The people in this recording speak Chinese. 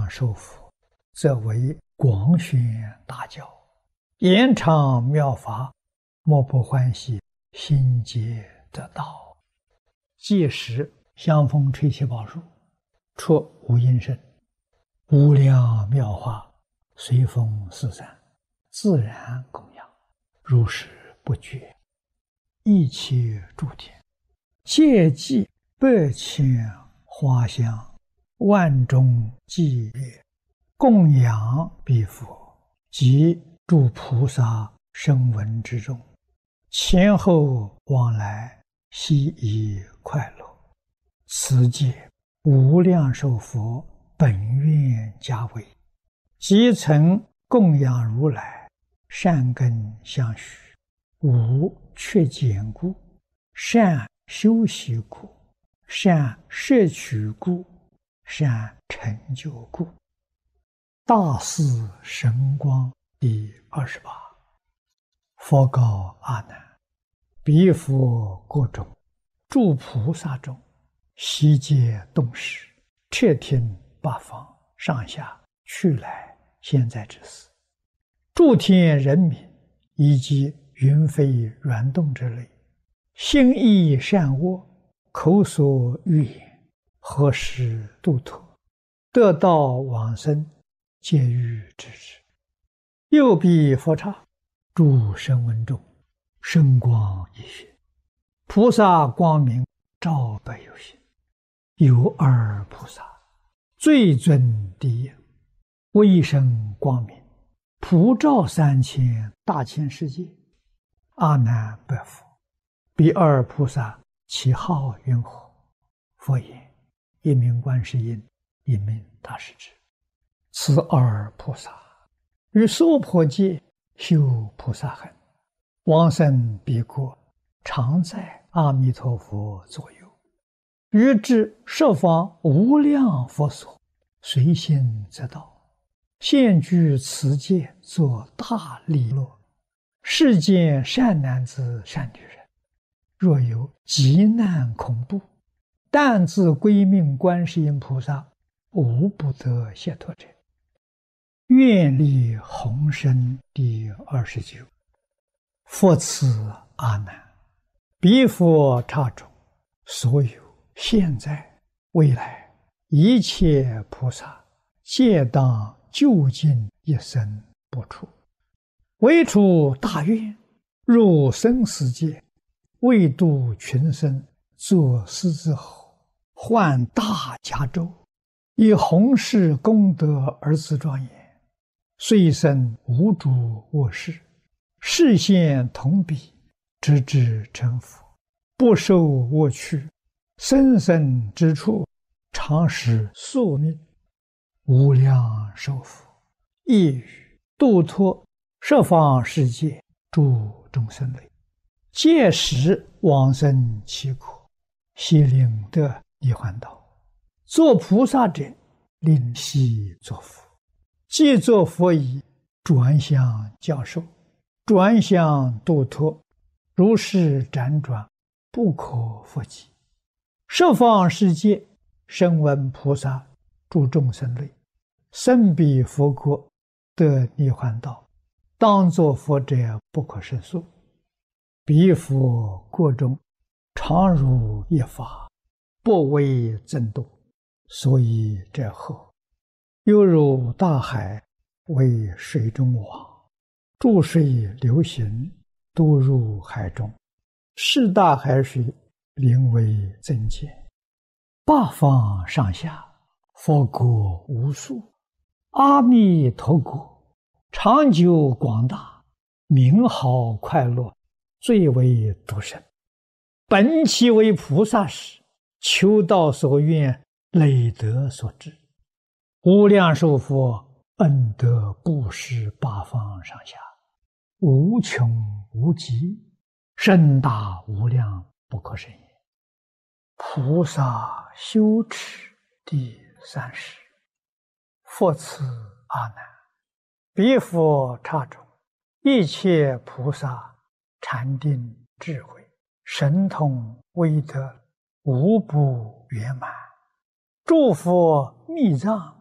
量寿佛，则为广宣大教，延长妙法，莫不欢喜，心皆得道。届时香风吹起宝树，出无音声，无量妙法随风四散，自然供养，如是不绝。一切诸天皆祭百千花香，万众伎乐，供养彼佛及诸菩萨声闻之众，前后往来，悉以快乐。此界无量寿佛本愿家为，即曾供养如来，善根相续，无缺减故，善修习故，善摄取故，善成就故。大士神光第28。佛告阿难：彼佛国中，诸菩萨中，悉皆动识，彻听八方上下去来现在之事，诸天人民以及云飞软动之类，心意善恶，口所欲言，何时度脱，得道往生，皆欲知之。右彼佛刹，诸声闻众，声光一现，菩萨光明照百有心。有二菩萨，最尊第一，威声光明，普照3000大千世界。阿难白佛：彼二菩萨其号云何？佛言：一名观世音，一名大势至。此二菩萨于娑婆界修菩萨行，往生彼国，常在阿弥陀佛左右，于至十方无量佛所，随心则到，现居此界，作大利乐。世间善男子善女人，若有急难恐怖，但自归命观世音菩萨，无不得解脱者。愿力宏深第29。佛赐阿难：彼佛刹中，所有现在未来一切菩萨，皆当究竟一生不出，唯出大愿，入生死界，为度群生，作狮子吼，换大迦州，以弘誓功德而自庄严，遂生无诸恶事，示现同彼，直至成佛，不受恶趣，生生之处，常使宿命。无量寿佛亦语度脱十方世界诸众生类，届时往生其国，悉令得涅槃道。作菩萨者，令悉作佛。既作佛已，转向教授，转向度脱，如是辗转，不可复计。十方世界声闻菩萨诸众生类，生彼佛国，得涅槃道，当作佛者不可胜数。彼佛国中，常如一法，不为增度，所以者何？犹如大海为水中网，注水流行，都入海中，是大海水灵为增减。八方上下，佛国无数，阿弥陀国长久广大，名好快乐，最为独生。本其为菩萨时，求道所愿，累德所致。无量寿佛恩德布施八方上下，无穷无极，深大无量，不可胜也。菩萨修持第30。佛赐阿难：彼佛刹中，一切菩萨禅定智慧，神通威德，无不圆满。诸佛密藏